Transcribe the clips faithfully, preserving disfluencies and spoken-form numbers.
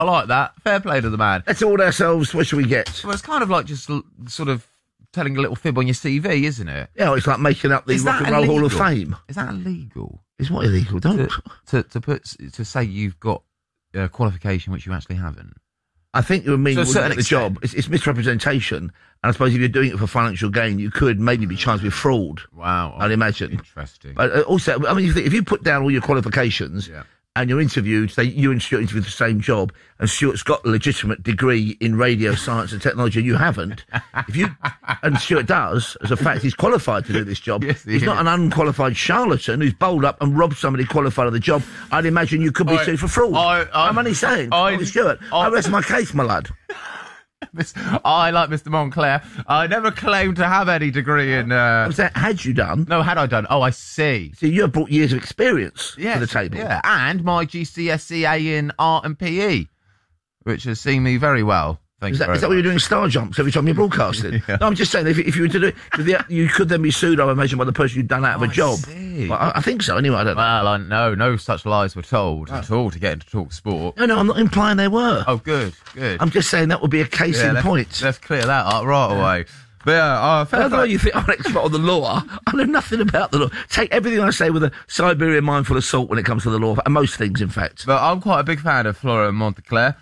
I like that. Fair play to the man. Let's award ourselves. What should we get? Well, it's kind of like just l- sort of telling a little fib on your C V, isn't it? Yeah, well, it's like making up the Is Rock that and Roll Hall of illegal? Fame. Is that illegal? Is what illegal? Don't. To, to, to put to say you've got a qualification which you actually haven't. I think you would mean To a you wouldn't certain get the extent. job. It's, it's misrepresentation. And I suppose if you're doing it for financial gain, you could maybe be charged with fraud. Wow. I'd imagine. Interesting. But uh, also, I mean, if, if you put down all your qualifications Yeah. and you're interviewed, say you and Stuart interviewed the same job, and Stuart's got a legitimate degree in radio science and technology, and you haven't. If you and Stuart does, as a fact, he's qualified to do this job. Yes, he he's not is. an unqualified charlatan who's bowled up and robbed somebody qualified of the job. I'd imagine you could be I- sued for fraud. I- I- I'm only saying. I- Oh, Stuart, I, I- rest my case, my lad. Miss- I, like Mister Montclair, I never claimed to have any degree in... Uh... Was that had you done? No, had I done? Oh, I see. So you have brought years of experience Yes, to the table. Yeah, and my G C S E A in art and P E, which has seen me very well. Thank Is you that, very is that what you're much. doing star jumps every time you're broadcasting? Yeah. No, I'm just saying, if, if you were to do it, the, you could then be sued, I imagine, by the person you'd done out of Oh, a I job. see. Well, I, I think so, anyway, I don't know. Well, I, no, no such lies were told at all to get into Talk Sport. No, no, I'm not implying they were. Oh, good, good. I'm just saying that would be a case Yeah, in let's, point. Let's clear that up right away. But yeah, uh, fair I don't know play. you think I'm an expert on the law. I know nothing about the law. Take everything I say with a Siberian mind full of salt when it comes to the law, and most things, in fact. But I'm quite a big fan of Florent Montclair.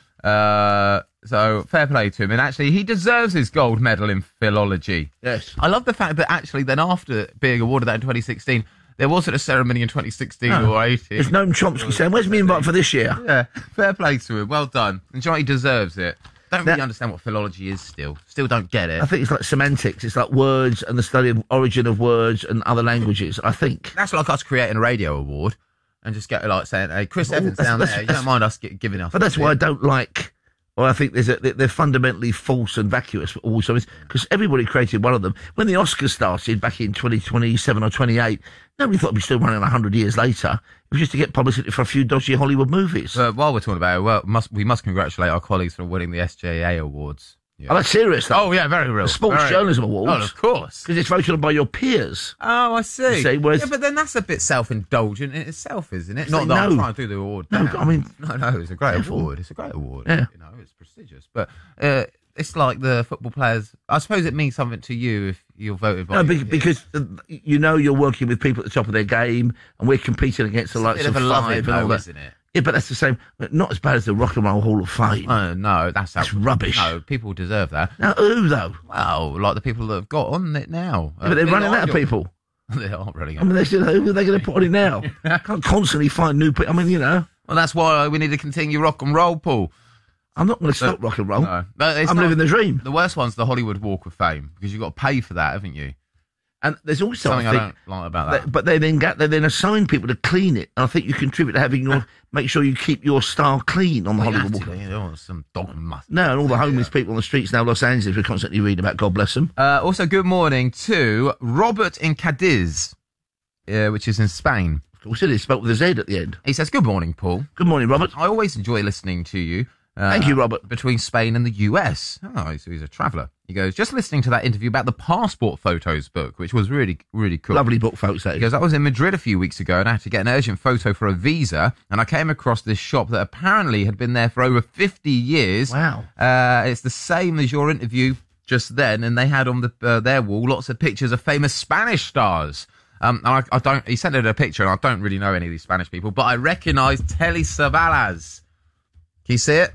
Uh, so fair play to him. And actually, he deserves his gold medal in philology. Yes. I love the fact that actually then after being awarded that in twenty sixteen, there wasn't a ceremony in twenty sixteen No. or eighteen. It's Noam Chomsky saying, where's me invite for this year? Yeah, fair play to him. Well done. And Johnny deserves it. Don't really Now- understand what philology is still. Still don't get it. I think it's like semantics. It's like words and the study of origin of words and other languages, I think. That's like us creating a radio award and just get like saying, hey, Chris Oh, Evans that's- down that's- there, you that's- don't mind us get, giving us. But that's a why I bit. don't like, or I think there's a, they're fundamentally false and vacuous also, because everybody created one of them. When the Oscars started back in twenty twenty-seven or twenty-eight, nobody thought it'd be still running one hundred years later. It was just to get publicity for a few dodgy Hollywood movies. But while we're talking about it, well, must, we must congratulate our colleagues for winning the S J A awards. Yeah. Oh, that's serious, though. Oh, yeah, very real. The Sports Very- Journalism Awards. Oh, of course. Because it's voted on by your peers. Oh, I see. You see, whereas- yeah, but then that's a bit self-indulgent in itself, isn't it? Say Not that I'm no. trying to do the award. No, down. I mean- no, no, it's a great Careful. award. It's a great award. Yeah. You know, it's prestigious. But uh, it's like the football players. I suppose it means something to you if you're voted by. No, your be- peers. because uh, you know you're working with people at the top of their game, and we're competing against the It's a likes bit of of a lovely Five and all blow, that. isn't it? Yeah, but that's the same. Not as bad as the Rock and Roll Hall of Fame. Oh, no, that's That's rubbish. No, people deserve that. Now, who though? Well, like the people that have got on it now. Yeah, but they're running out of people. They aren't running I out. mean, they're still, who are they going to put on it now? Can't constantly find new people. I mean, you know, Well, that's why we need to continue rock and roll, Paul. I'm not going to stop rock and roll. No, but it's I'm not- living the dream. The worst one's the Hollywood Walk of Fame because you've got to pay for that, haven't you? And there's also, Something I I, think, don't like about they- that. but they then get they then assign people to clean it, and I think you contribute to having your make sure you keep your style clean on the You Hollywood have Walk. to, you know, some dogma. No, and all the homeless people on the streets now, Los Angeles, we constantly read about. God bless them. Uh, also, good morning to Robert in Cadiz, uh, which is in Spain. Of course, it is spelt with a Z at the end. He says, good morning, Paul. Good morning, Robert. I always enjoy listening to you. Uh, Thank you, Robert. Between Spain and the U S. Oh, so he's a traveller. He goes, just listening to that interview about the passport photos book, which was really, really cool. Lovely book, folks. That He is. goes, I was in Madrid a few weeks ago and I had to get an urgent photo for a visa, and I came across this shop that apparently had been there for over fifty years. Wow. Uh, it's the same as your interview just then, and they had on the uh, their wall lots of pictures of famous Spanish stars. Um, and I, I don't. He sent it a picture, and I don't really know any of these Spanish people, but I recognise Telly Savalas. Can you see it?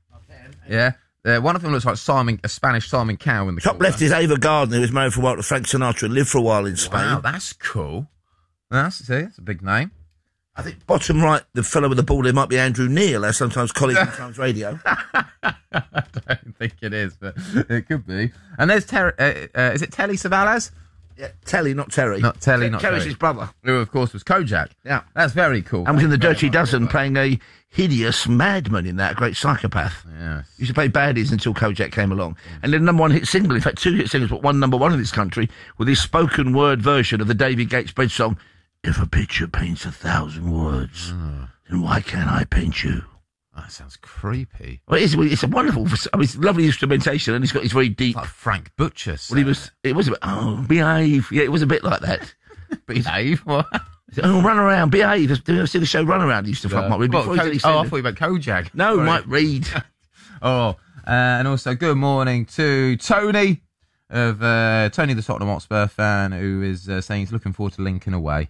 Yeah. Uh, one of them looks like Simon, a Spanish Simon Cowell in the Top corner. left is Ava Gardner, who was married for a while to Frank Sinatra and lived for a while in Spain. Wow, that's cool. That's, see, that's a big name. I think bottom right, the fellow with the bald head might be Andrew Neil, as sometimes colleague on Times Radio. I don't think it is, but it could be. And there's Ter- uh, uh, is it Telly Savalas? Yeah, Telly, not Terry. Not Telly, not Terry's Terry. his brother. Who, of course, was Kojak. Yeah. That's very cool. And was in The Dirty Dozen playing a hideous madman in that, a great psychopath. Yes. Used to play baddies until Kojak came along. And then number one hit single, in fact, two hit singles, but one number one in this country, with his spoken word version of the David Gates Bridge song, If a Picture Paints a Thousand Words, then why can't I paint you? That sounds creepy. Well, it's, it's a wonderful, I mean, it's lovely instrumentation, and he's got his very deep. Like Frank Butcher. Well, he was, it was a bit, oh, behave. Yeah, it was a bit like that. Behave. What? Oh, Run Around, behave. Did you ever see the show Run Around? He used to fuck Uh, Mike Reid what, before he Co- did oh, I EastEnders. thought you meant Kojak. No, Sorry. Mike Reid. Oh, uh, and also good morning to Tony of uh, Tony, the Tottenham Hotspur fan, who is uh, saying he's looking forward to Lincoln away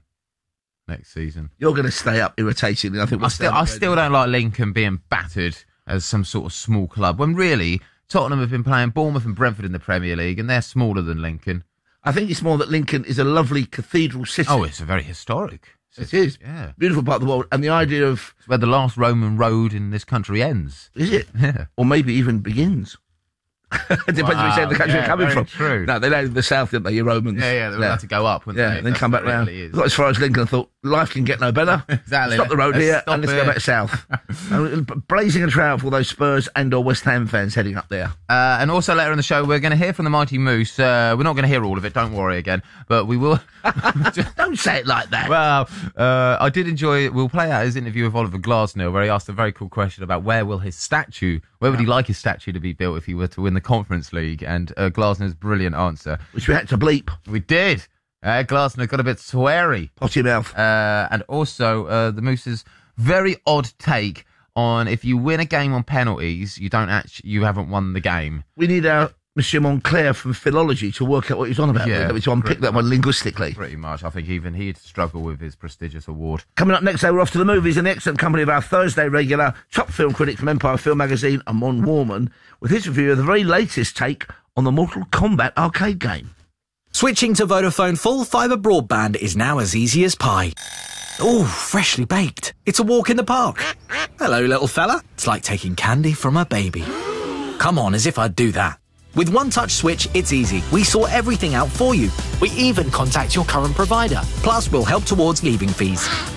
next season. You're going to stay up irritatingly. I think we'll I still, I still don't like Lincoln being battered as some sort of small club when really Tottenham have been playing Bournemouth and Brentford in the Premier League, and they're smaller than Lincoln. I think it's more that Lincoln is a lovely cathedral city. Oh, it's a very historic. It is. Yeah. Beautiful part of the world. And the idea of... It's where the last Roman road in this country ends. Is it? Yeah. Or maybe even begins. Depends Wow, which side of the country yeah, you're coming very from. true. No, they landed in the south, didn't they, you Romans? Yeah, yeah, they were allowed to go up, wouldn't Yeah, they? and then That's come back what it round. really is. Got as far as Lincoln and thought, life can get no better. Exactly. Stop the road Let's here stop and let's here. go back south. And blazing a trail for all those Spurs and or West Ham fans heading up there. Uh, and also later in the show, we're going to hear from the Mighty Moose. Uh, we're not going to hear all of it, don't worry again. But we will... Don't say it like that. Well, uh, I did enjoy it. We'll play out his interview with Oliver Glasner, where he asked a very cool question about where will his statue, where would he like his statue to be built if he were to win the Conference League? And uh, Glasner's brilliant answer. Which we had to bleep. We did. Uh, Glasner got a bit sweary. Potty mouth. Uh, and also uh, the Moose's very odd take on if you win a game on penalties, you don't actually, you haven't won the game. We need our Monsieur Monclair from philology to work out what he's on about. Yeah, to unpick that one linguistically. Pretty much. I think even he'd struggle with his prestigious award. Coming up next, though, we're off to the movies in the excellent company of our Thursday regular, top film critic from Empire Film Magazine, Amon Warman, with his review of the very latest take on the Mortal Kombat arcade game. Switching to Vodafone full fibre broadband is now as easy as pie. Ooh, freshly baked. It's a walk in the park. Hello, little fella. It's like taking candy from a baby. Come on, as if I'd do that. With One Touch Switch, it's easy. We sort everything out for you. We even contact your current provider. Plus, we'll help towards leaving fees.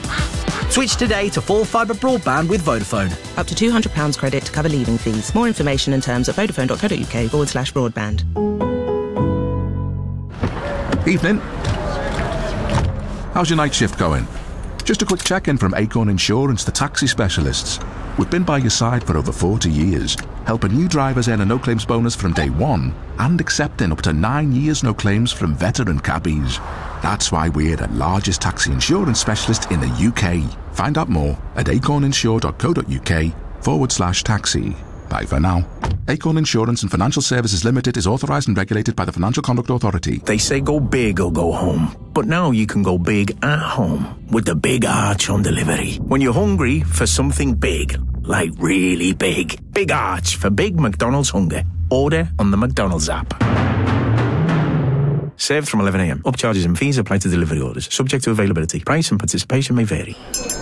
Switch today to full fibre broadband with Vodafone. Up to two hundred pounds credit to cover leaving fees. More information and terms at vodafone.co.uk forward slash broadband. Evening. How's your night shift going? Just a quick check-in from Acorn Insurance, the taxi specialists. We've been by your side for over forty years, helping new drivers earn a no-claims bonus from day one and accepting up to nine years no claims from veteran cabbies. That's why we're the largest taxi insurance specialist in the U K. Find out more at acorninsure.co.uk forward slash taxi. Bye for now. Acorn Insurance and Financial Services Limited is authorised and regulated by the Financial Conduct Authority. They say go big or go home. But now you can go big at home with the Big Arch on delivery. When you're hungry for something big, like really big, Big Arch for big McDonald's hunger. Order on the McDonald's app. Served from eleven a m. Upcharges and fees apply to delivery orders. Subject to availability. Price and participation may vary.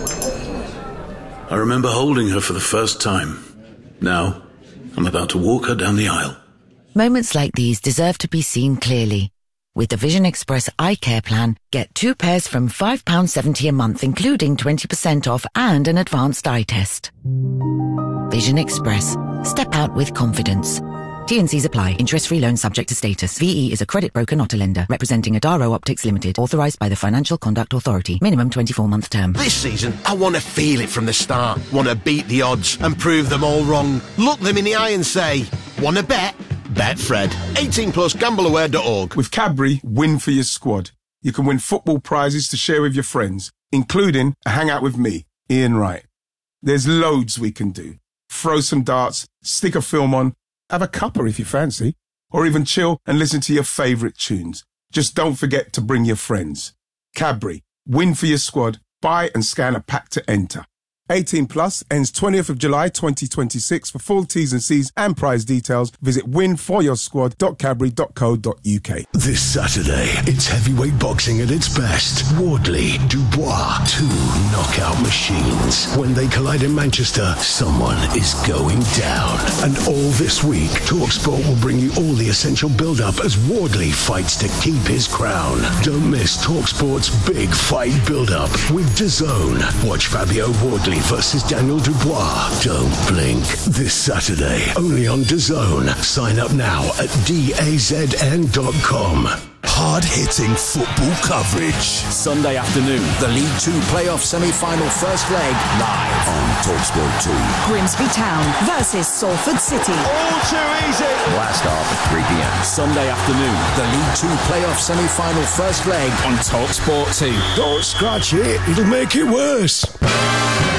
I remember holding her for the first time. Now, I'm about to walk her down the aisle. Moments like these deserve to be seen clearly. With the Vision Express Eye Care Plan, get two pairs from five pounds seventy a month, including twenty percent off and an advanced eye test. Vision Express. Step out with confidence. T and Cs apply. Interest-free loan subject to status. V E is a credit broker, not a lender. Representing Adaro Optics Limited. Authorised by the Financial Conduct Authority. Minimum twenty-four month term. This season, I want to feel it from the start. Want to beat the odds and prove them all wrong. Look them in the eye and say, want to bet? Bet Fred. eighteen plus, gamble aware dot org. With Cadbury, win for your squad. You can win football prizes to share with your friends, including a hangout with me, Ian Wright. There's loads we can do. Throw some darts, stick a film on, have a cuppa if you fancy, or even chill and listen to your favourite tunes. Just don't forget to bring your friends. Cadbury, win for your squad, buy and scan a pack to enter. eighteen plus, ends twentieth of July twenty twenty-six. For full T's and C's and prize details, visit win for your squad dot cadbury dot co dot uk. This Saturday, it's heavyweight boxing at its best. Wardley, Dubois, two knockout machines. When they collide in Manchester, someone is going down. And all this week, TalkSport will bring you all the essential build-up as Wardley fights to keep his crown. Don't miss TalkSport's big fight build-up with DAZN. Watch Fabio Wardley versus Daniel Dubois. Don't blink. This Saturday, only on DAZN. Sign up now at D A Z N dot com. Hard-hitting football coverage. Sunday afternoon, the League Two playoff semi-final first leg live on TalkSport two. Grimsby Town versus Salford City. All too easy. Blast off at three p.m. Sunday afternoon. The League Two playoff semi-final first leg on TalkSport two. Don't scratch it, it'll make it worse.